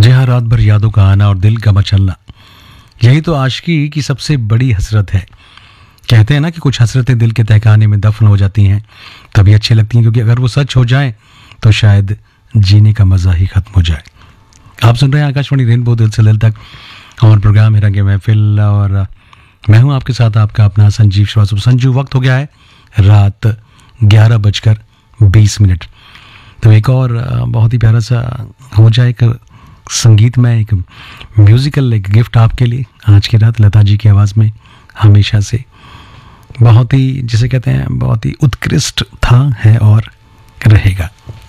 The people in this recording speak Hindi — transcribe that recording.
जी हाँ, रात भर यादों का आना और दिल का मचलना, यही तो आशिकी की सबसे बड़ी हसरत है। कहते हैं ना कि कुछ हसरतें दिल के तहखाने में दफन हो जाती हैं, तभी अच्छी लगती हैं, क्योंकि अगर वो सच हो जाए तो शायद जीने का मज़ा ही ख़त्म हो जाए। आप सुन रहे हैं आकाशवाणी रेनबो दिल से दिल तक, और प्रोग्राम है रंगे महफिल, और मैं हूँ आपके साथ आपका अपना संजीव श्रीवास्तव। संजू, वक्त हो गया है रात 11:20। तो एक और बहुत ही प्यारा सा हो जाए, एक संगीतमय, एक म्यूज़िकल, एक गिफ्ट आपके लिए आज की रात, लता जी की आवाज़ में, हमेशा से बहुत ही, जिसे कहते हैं, बहुत ही उत्कृष्ट था, है और रहेगा।